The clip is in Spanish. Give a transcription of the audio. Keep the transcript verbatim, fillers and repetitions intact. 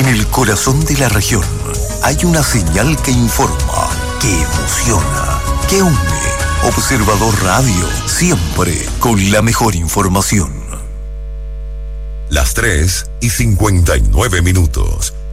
En el corazón de la región hay una señal que informa, que emociona, que une. Observador Radio, siempre con la mejor información. Las tres y cincuenta y nueve minutos.